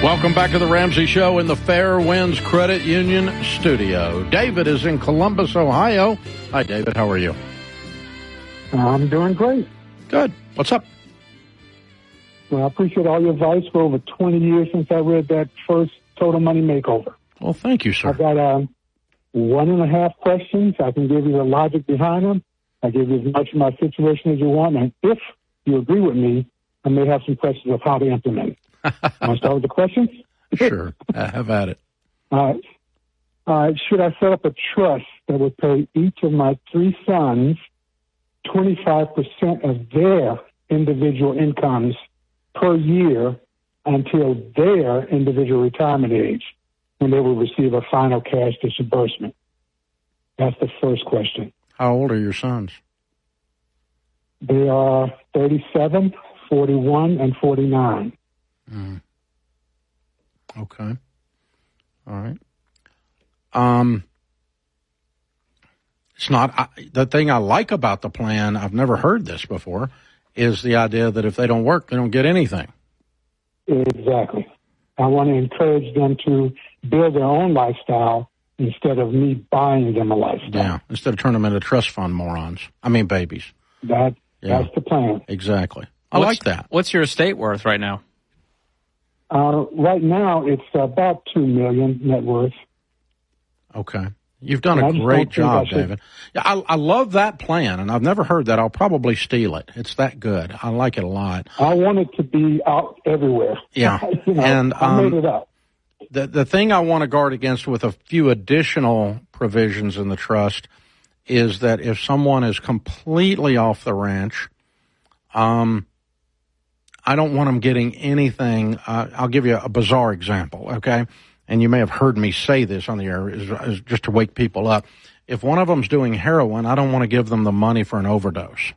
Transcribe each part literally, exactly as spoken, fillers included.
Welcome back to the Ramsey Show in the Fair Winds Credit Union studio. David is in Columbus, Ohio. Hi, David. How are you? I'm doing great. Good. What's up? Well, I appreciate all your advice for over twenty years since I read that first Total Money Makeover. Well, thank you, sir. I've got um, one and a half questions. I can give you the logic behind them. I give you as much of my situation as you want. And if you agree with me, I may have some questions of how to implement it. Want to start with the questions? Sure. Uh, have at it. All right. Uh, should I set up a trust that would pay each of my three sons twenty-five percent of their individual incomes per year until their individual retirement age, when they will receive a final cash disbursement? That's the first question. How old are your sons? They are thirty-seven, forty-one, and forty-nine. Mm. Okay. All right. Um, it's not, I, the thing I like about the plan, I've never heard this before, is the idea that if they don't work, they don't get anything. Exactly. I want to encourage them to build their own lifestyle instead of me buying them a lifestyle. Yeah, instead of turning them into trust fund morons. I mean babies. That, yeah. That's the plan. Exactly. I what's, like that. What's your estate worth right now? Uh, right now, it's about two million dollars net worth. Okay. You've done a great job, David. Yeah, I, I love that plan, and I've never heard that. I'll probably steal it. It's that good. I like it a lot. I want it to be out everywhere. Yeah. you know, and I um, made it up. The, the thing I want to guard against with a few additional provisions in the trust is that if someone is completely off the ranch, um, I don't want them getting anything. Uh, I'll give you a bizarre example, okay? And you may have heard me say this on the air, is, is just to wake people up. If one of them's doing heroin, I don't want to give them the money for an overdose.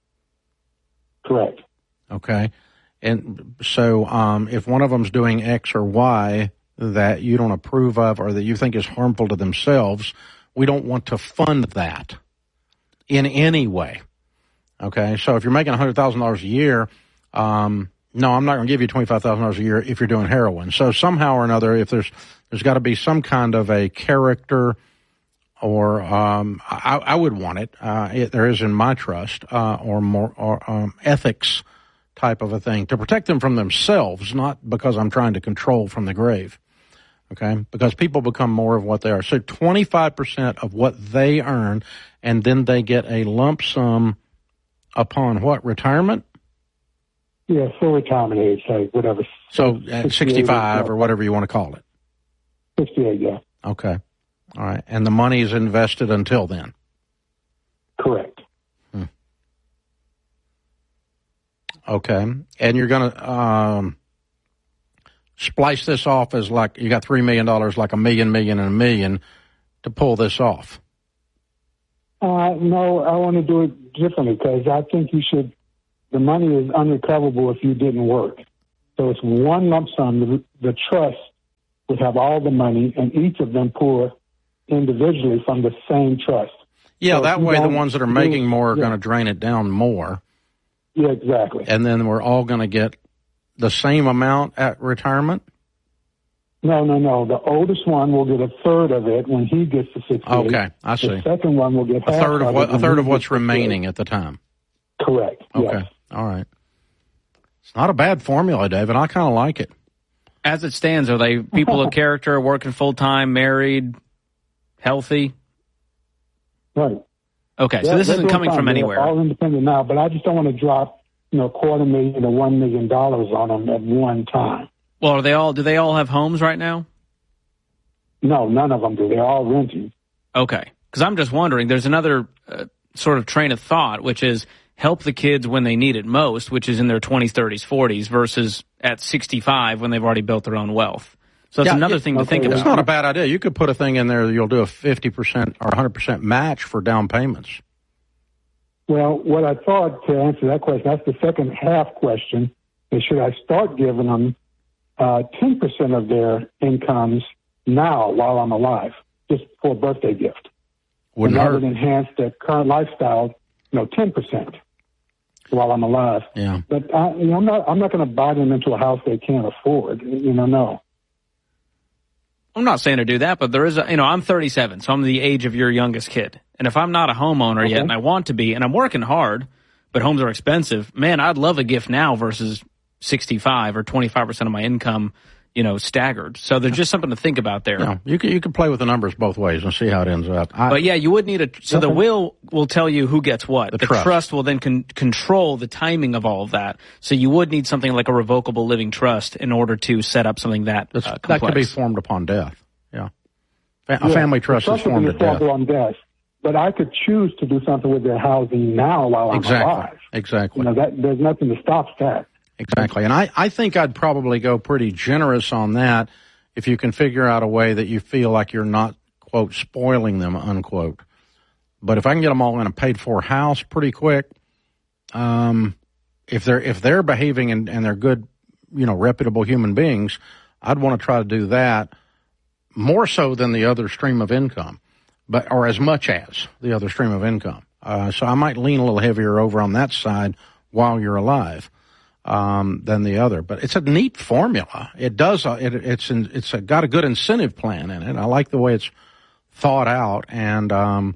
Correct. Okay? And so um, if one of them's doing X or Y that you don't approve of or that you think is harmful to themselves, we don't want to fund that in any way. Okay? So if you're making one hundred thousand dollars a year, Um, no, I'm not going to give you twenty-five thousand dollars a year if you're doing heroin. So somehow or another, if there's, there's got to be some kind of a character or, um, I, I would want it, uh, it, there is in my trust, uh, or more, or, um, ethics type of a thing to protect them from themselves, not because I'm trying to control from the grave. Okay. Because people become more of what they are. So twenty-five percent of what they earn, and then they get a lump sum upon what? Retirement? Yeah, full retirement age, like whatever. So at sixty-five or whatever you want to call it. sixty-eight, yeah. Okay. All right. And the money is invested until then? Correct. Hmm. Okay. And you're going to um, splice this off as like you got three million dollars, like a million, million, and a million to pull this off? Uh, no, I want to do it differently because I think you should. The money is unrecoverable if you didn't work. So it's one lump sum. The, the trust would have all the money, and each of them pour individually from the same trust. Yeah, so that way the ones that are making more are yeah. going to drain it down more. Yeah, exactly. And then we're all going to get the same amount at retirement? No, no, no. The oldest one will get a third of it when he gets to sixty-eight. Okay, I see. The second one will get a half third of, of what, it a third of what's remaining at the time. Correct. Okay. Yes. All right. It's not a bad formula, David. I kind of like it. As it stands, are they people of character, working full-time, married, healthy? Right. Okay, yeah, so this isn't coming fine. from They're anywhere. all independent now, but I just don't want to drop, you know, quarter million to one million dollars on them at one time. Well, are they all? Do they all have homes right now? No, none of them do. They're all renting. Okay, because I'm just wondering. There's another uh, sort of train of thought, which is help the kids when they need it most, which is in their twenties, thirties, forties, versus at sixty-five when they've already built their own wealth. So it's yeah, another it, thing to okay, think yeah. about. It's not a bad idea. You could put a thing in there that you'll do a fifty percent or one hundred percent match for down payments. Well, what I thought to answer that question, that's the second half question, is should I start giving them uh, ten percent of their incomes now while I'm alive, just for a birthday gift? Wouldn't and that hurt. would enhance their current lifestyle, you know, ten percent. while I'm alive. Yeah. But I, you know, I'm not I'm not going to buy them into a house they can't afford. You know, no. I'm not saying to do that, but there is a, you know, I'm thirty-seven, so I'm the age of your youngest kid. And if I'm not a homeowner Okay. yet and I want to be, and I'm working hard, but homes are expensive, man, I'd love a gift now versus sixty-five or twenty-five percent of my income, you know, staggered. So there's just something to think about there. Yeah, you can you can play with the numbers both ways and see how it ends up. I, But yeah, you would need a, so the will will tell you who gets what. The The, trust. trust. will then con- control the timing of all of that. So you would need something like a revocable living trust in order to set up something that uh, that complex. could be formed upon death. Yeah. Fa- A Yeah, family trust the is formed would at be death. formed on death. But I could choose to do something with their housing now while I'm Exactly. alive. Exactly. You know, that there's nothing to stop that. Exactly. And I, I think I'd probably go pretty generous on that if you can figure out a way that you feel like you're not, quote, spoiling them, unquote. But if I can get them all in a paid-for house pretty quick, um, if they're if they're behaving and, and they're good, you know, reputable human beings, I'd want to try to do that more so than the other stream of income, but or as much as the other stream of income. Uh, so I might lean a little heavier over on that side while you're alive um, than the other. But it's a neat formula. It does. Uh, it, it's in, it's a, got a good incentive plan in it. I like the way it's thought out, and um,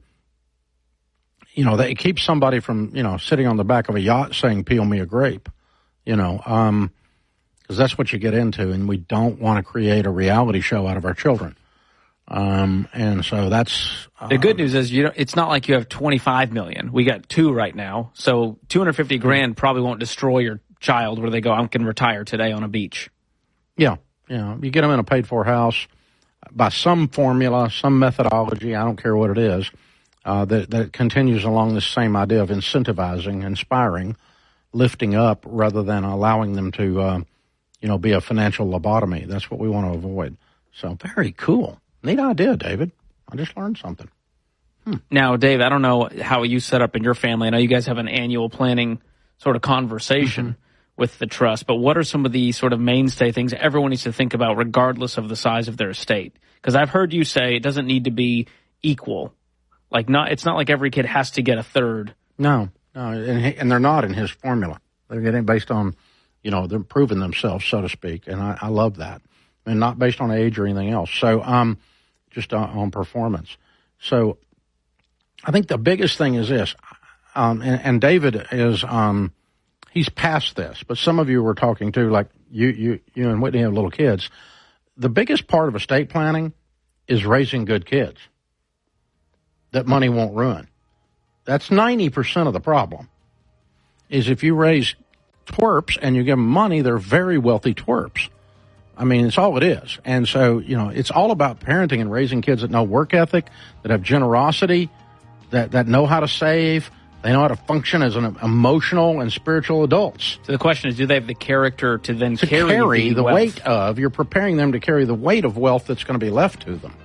you know, that it keeps somebody from you know sitting on the back of a yacht saying "peel me a grape," you know, because um, that's what you get into, and we don't want to create a reality show out of our children. Um, and so that's uh, The good news is you don't, it's not like you have twenty-five million. We got two right now. So two hundred fifty grand probably won't destroy your child where they go, I can retire today on a beach. Yeah. Yeah. You get them in a paid for house by some formula, some methodology. I don't care what it is, uh, that, that continues along this same idea of incentivizing, inspiring, lifting up rather than allowing them to, uh, you know, be a financial lobotomy. That's what we want to avoid. So very cool. Neat idea, David. I just learned something. Hmm. Now, Dave, I don't know how you set up in your family. I know you guys have an annual planning sort of conversation mm-hmm. with the trust, but what are some of the sort of mainstay things everyone needs to think about regardless of the size of their estate? Because I've heard you say it doesn't need to be equal. Like not, it's not like every kid has to get a third. No, no, and, he, and they're not in his formula. They're getting based on, you know, they're proving themselves, so to speak, and I, I love that. And not based on age or anything else. So, um, just on, on performance. So I think the biggest thing is this, um, and, and David is, um, he's past this, but some of you were talking to, like you, you, you and Whitney have little kids. The biggest part of estate planning is raising good kids that money won't ruin. That's ninety percent of the problem, is if you raise twerps and you give them money, they're very wealthy twerps. I mean, it's all it is. And so, you know, it's all about parenting and raising kids that know work ethic, that have generosity, that, that know how to save. They know how to function as an emotional and spiritual adults. So the question is, do they have the character to then to carry, carry the, the wealth? weight of, you're preparing them to carry the weight of wealth that's going to be left to them.